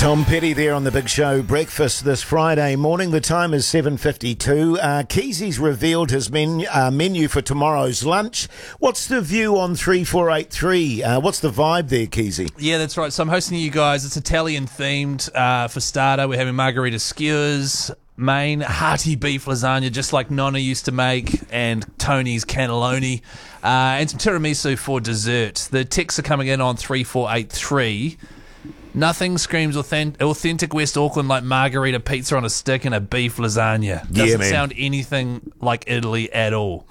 Tom Petty there on the Big Show breakfast this Friday morning. The time is 7:52. Keezy's revealed his menu for tomorrow's lunch. What's the view on 3483? What's the vibe there, Keezy? Yeah, that's right. So I'm hosting you guys. It's Italian themed. For starter, we're having margarita skewers, main hearty beef lasagna, just like Nonna used to make, and Tony's cannelloni, and some tiramisu for dessert. The texts are coming in on 3483. Nothing screams authentic West Auckland like margarita pizza on a stick and a beef lasagna. Doesn't sound anything like Italy at all.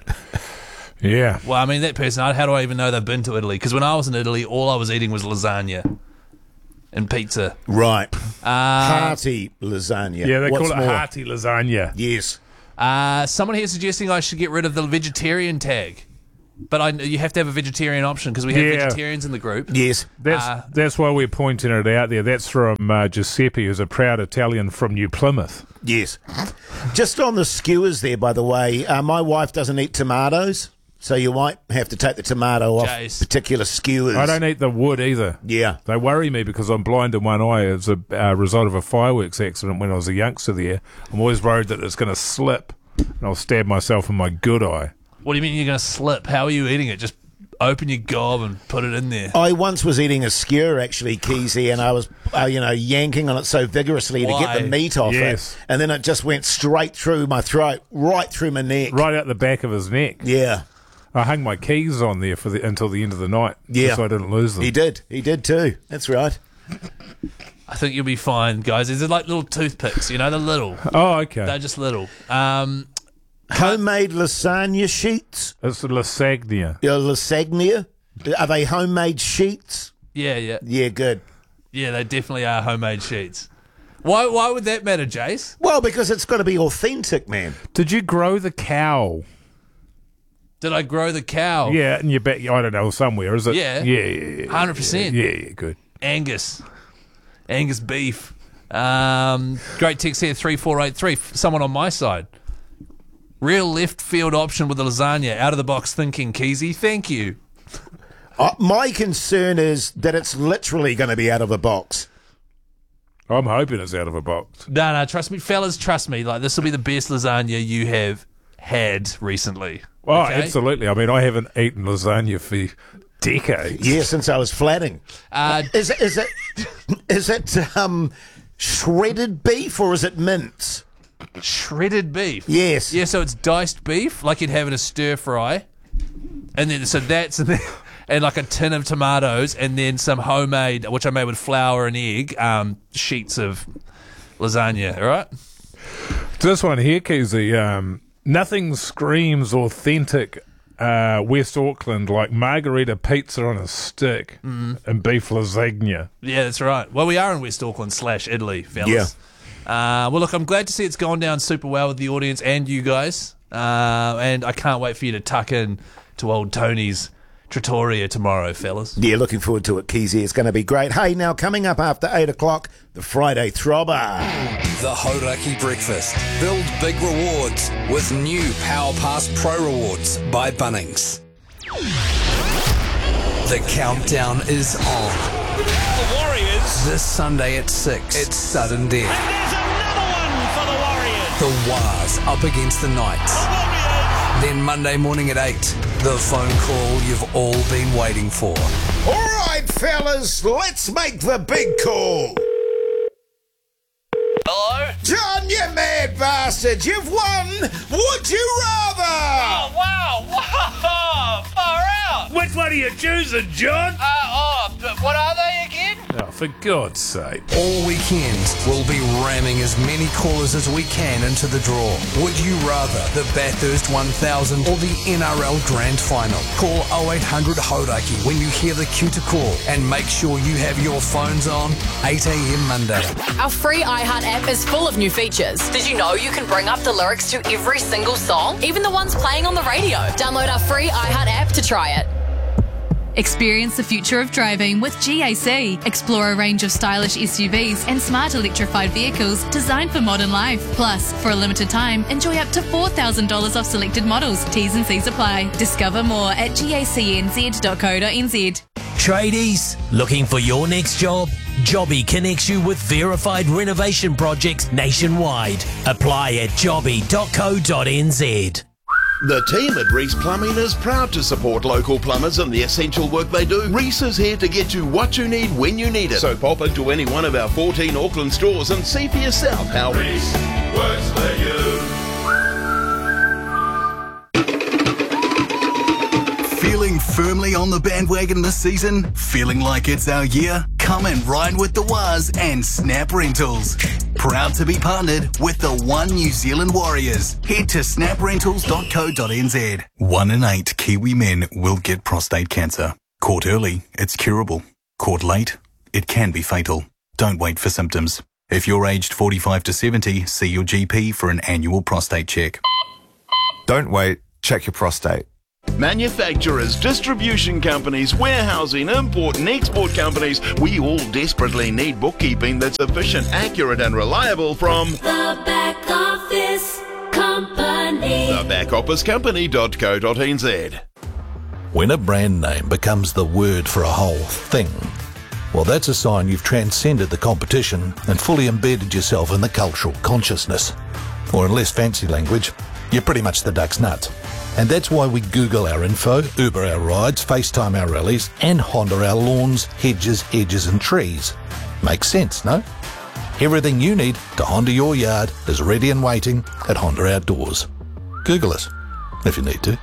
Yeah. Well, I mean, that person, how do I even know they've been to Italy? Because when I was in Italy, all I was eating was lasagna and pizza. Right. Hearty lasagna. Yeah, they What's call it more? hearty lasagna. Yes. Someone here suggesting I should get rid of the vegetarian tag. But you have to have a vegetarian option because we have vegetarians in the group. Yes. That's why we're pointing it out there. That's from Giuseppe, who's a proud Italian from New Plymouth. Yes. Just on the skewers there, by the way, my wife doesn't eat tomatoes, so you might have to take the tomato off particular skewers. I don't eat the wood either. Yeah. They worry me because I'm blind in one eye as a result of a fireworks accident when I was a youngster there. I'm always worried that it's going to slip and I'll stab myself in my good eye. What do you mean you're going to slip? How are you eating it? Just open your gob and put it in there. I once was eating a skewer, actually, Keezy, and I was, yanking on it so vigorously to get the meat off it. And then it just went straight through my throat, right through my neck. Right out the back of his neck. Yeah. I hung my keys on there until the end of the night. Yeah. So I didn't lose them. He did too. That's right. I think you'll be fine, guys. These are like little toothpicks, they're little. Oh, okay. They're just little. Homemade lasagna sheets? It's lasagna. Lasagna? Are they homemade sheets? Yeah. Yeah, good. Yeah, they definitely are homemade sheets. Why would that matter, Jace? Well, because it's got to be authentic, man. Did you grow the cow? Did I grow the cow? Yeah, in your back. I don't know, somewhere, is it? Yeah. Yeah. 100%. Yeah, good. Angus beef. Great text here, 3483. Someone on my side. Real left field option with the lasagna. Out of the box thinking, Keezy. Thank you. My concern is that it's literally going to be out of a box. I'm hoping it's out of a box. No, trust me. Fellas, trust me. Like, this will be the best lasagna you have had recently. Oh, okay? Absolutely. I mean, I haven't eaten lasagna for decades. Yeah, since I was flatting. Is it shredded beef or is it mince? Shredded beef? Yes. Yeah, so it's diced beef, like you'd have in a stir fry. And then, so that's, and like a tin of tomatoes, and then some homemade, which I made with flour and egg, sheets of lasagna, all right? This one here, Keezy, nothing screams authentic West Auckland like margarita pizza on a stick and beef lasagna. Yeah, that's right. Well, we are in West Auckland / Italy, fellas. Yeah. Well, look, I'm glad to see it's gone down super well with the audience and you guys. And I can't wait for you to tuck in to old Tony's Trattoria tomorrow, fellas. Yeah, looking forward to it, Keezy. It's going to be great. Hey, now coming up after 8 o'clock, the Friday Throbber. The Hauraki Breakfast. Build big rewards with new Power Pass Pro Rewards by Bunnings. The countdown is on. The Warriors. This Sunday at 6, it's sudden death. And there's another one for the Warriors. The Wars up against the Knights. Then Monday morning at 8, the phone call you've all been waiting for. All right, fellas, let's make the big call. Hello? John, you mad bastard, you've won. Would you rather? Oh, wow. Whoa. Far out. Which one are you choosing, John? What are they again? Oh, for God's sake. All weekend, we'll be ramming as many callers as we can into the draw. Would you rather the Bathurst 1000 or the NRL Grand Final? Call 0800 Hauraki when you hear the cue to call and make sure you have your phones on 8 a.m. Monday. Our free iHeart app is full of new features. Did you know you can bring up the lyrics to every single song, even the ones playing on the radio? Download our free iHeart app to try it. Experience the future of driving with GAC. Explore a range of stylish SUVs and smart electrified vehicles designed for modern life. Plus, for a limited time, enjoy up to $4,000 off selected models. T's and C's apply. Discover more at gacnz.co.nz. Tradies, looking for your next job? Jobby connects you with verified renovation projects nationwide. Apply at jobby.co.nz. The team at Reese Plumbing is proud to support local plumbers in the essential work they do. Reese is here to get you what you need when you need it. So pop into any one of our 14 Auckland stores and see for yourself how Reese works for you. Feeling firmly on the bandwagon this season? Feeling like it's our year? Come and ride with the Waz and Snap Rentals. Proud to be partnered with the One New Zealand Warriors. Head to snaprentals.co.nz. 1 in 8 Kiwi men will get prostate cancer. Caught early, it's curable. Caught late, it can be fatal. Don't wait for symptoms. If you're aged 45 to 70, see your GP for an annual prostate check. Don't wait, check your prostate. Manufacturers, distribution companies, warehousing, import and export companies, we all desperately need bookkeeping that's efficient, accurate and reliable from The Back Office Company. thebackofficecompany.co.nz. When a brand name becomes the word for a whole thing, well, that's a sign you've transcended the competition and fully embedded yourself in the cultural consciousness. Or in less fancy language, you're pretty much the duck's nut. And that's why we Google our info, Uber our rides, FaceTime our rallies, and Honda our lawns, hedges, edges and trees. Makes sense, no? Everything you need to Honda your yard is ready and waiting at Honda Outdoors. Google us, if you need to.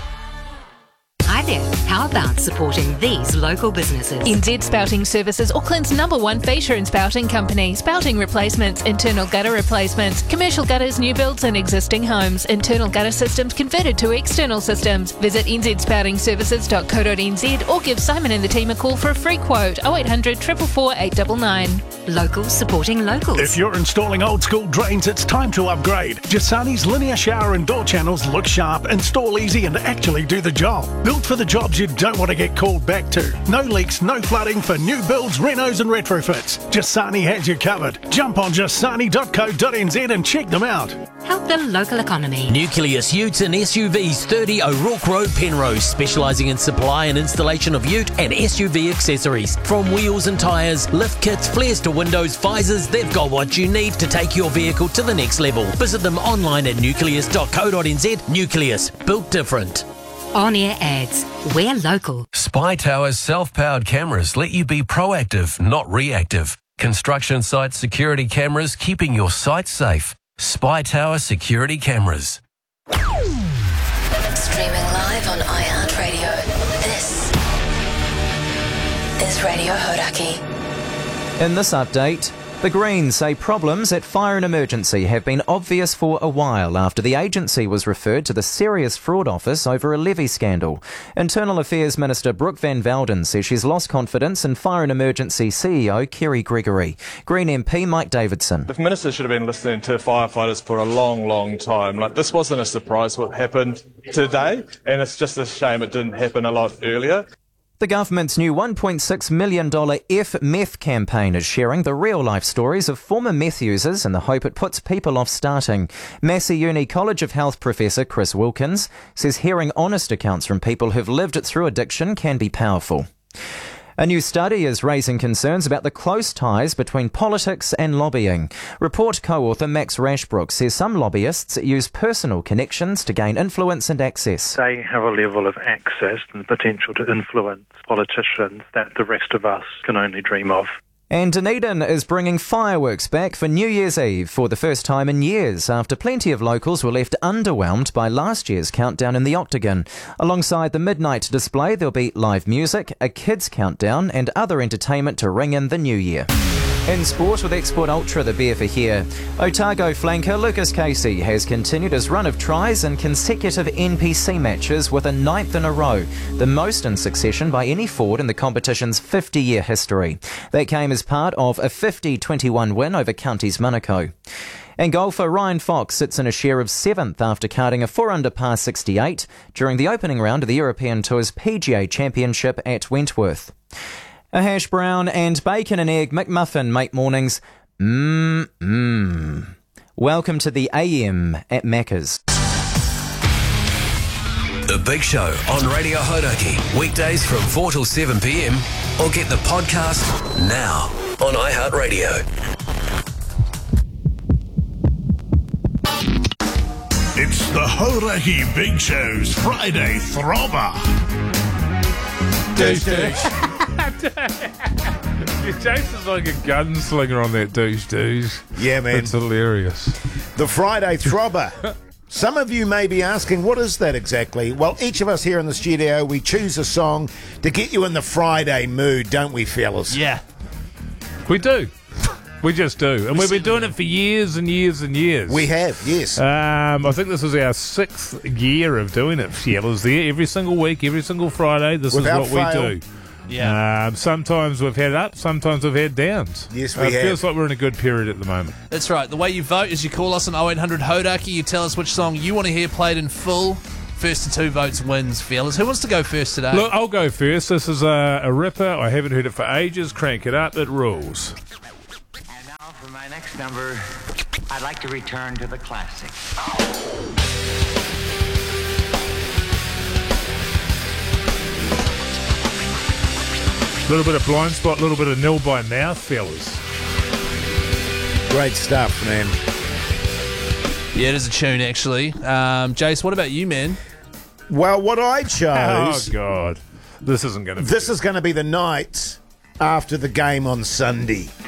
Hi there. How about supporting these local businesses? NZ Spouting Services, Auckland's #1 fascia and spouting company. Spouting replacements, internal gutter replacements, commercial gutters, new builds and existing homes, internal gutter systems converted to external systems. Visit nzspoutingservices.co.nz or give Simon and the team a call for a free quote, 0800 444 899. Locals supporting locals. If you're installing old school drains, it's time to upgrade. Giussani's linear shower and door channels look sharp, install easy and actually do the job. Built for the jobs you don't want to get called back to. No leaks, no flooding for new builds, renos and retrofits. Giussani has you covered. Jump on giussani.co.nz and check them out. Help the local economy. Nucleus Utes and SUVs, 30 O'Rourke Road, Penrose, specialising in supply and installation of ute and SUV accessories. From wheels and tyres, lift kits, flares to windows, visors, they've got what you need to take your vehicle to the next level. Visit them online at nucleus.co.nz. Nucleus, built different. On-air ads. We're local. Spy Tower's self-powered cameras let you be proactive, not reactive. Construction site security cameras keeping your site safe. Spy Tower security cameras. Streaming live on iHeartRadio. This is Radio Hodaki. In this update, the Greens say problems at Fire and Emergency have been obvious for a while after the agency was referred to the Serious Fraud Office over a levy scandal. Internal Affairs Minister Brooke Van Velden says she's lost confidence in Fire and Emergency CEO Kerry Gregory. Green MP Mike Davidson. The Minister should have been listening to firefighters for a long, long time. This wasn't a surprise what happened today, and it's just a shame it didn't happen a lot earlier. The government's new $1.6 million F-Meth campaign is sharing the real-life stories of former meth users in the hope it puts people off starting. Massey Uni College of Health professor Chris Wilkins says hearing honest accounts from people who've lived through addiction can be powerful. A new study is raising concerns about the close ties between politics and lobbying. Report co-author Max Rashbrook says some lobbyists use personal connections to gain influence and access. They have a level of access and potential to influence politicians that the rest of us can only dream of. And Dunedin is bringing fireworks back for New Year's Eve for the first time in years after plenty of locals were left underwhelmed by last year's countdown in the Octagon. Alongside the midnight display, there'll be live music, a kids' countdown and other entertainment to ring in the new year. In sport with Export Ultra, the beer for here. Otago flanker Lucas Casey has continued his run of tries in consecutive NPC matches with a 9th in a row, the most in succession by any forward in the competition's 50-year history. That came as part of a 50-21 win over Counties Manukau. And golfer Ryan Fox sits in a share of 7th after carding a 4-under par 68 during the opening round of the European Tour's PGA Championship at Wentworth. A hash brown and bacon and egg McMuffin make mornings Welcome to the AM at Macca's. The Big Show on Radio Hodaki. Weekdays from 4 till 7 p.m. or get the podcast now on iHeartRadio. It's the Hodaki Big Show's Friday Throbber. Douche. Jason's like a gunslinger on that douche. Yeah, man. It's hilarious. The Friday Throbber. Some of you may be asking, what is that exactly? Well, each of us here in the studio, we choose a song to get you in the Friday mood, don't we, fellas? Yeah. We do. We just do. And we've been doing it for years and years and years. We have, yes. I think this is our 6th year of doing it, fellas. Every single week, every single Friday, this Without is what fail. we do. Yeah. Sometimes we've had ups, sometimes we've had downs. Yes, we It have. feels like we're in a good period at the moment. That's right. The way you vote is you call us on 0800 Hodaki. You tell us which song you want to hear played in full. First to 2 votes wins, fellas. Who wants to go first today? Look, I'll go first. This is a ripper. I haven't heard it for ages. Crank it up. It rules. And now for my next number, I'd like to return to the classics. A little bit of blind spot, a little bit of nil by mouth, fellas. Great stuff, man. Yeah, it is a tune, actually. Jace, what about you, man? Well, what I chose... Oh, God. This isn't going to be This is going to be the night after the game on Sunday.